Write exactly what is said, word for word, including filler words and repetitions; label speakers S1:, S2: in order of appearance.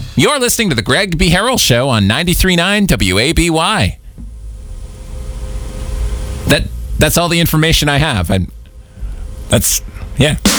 S1: You're listening to the Greg B. Harrell Show on ninety-three point nine W A B Y. That that's all the information I have. I, that's yeah.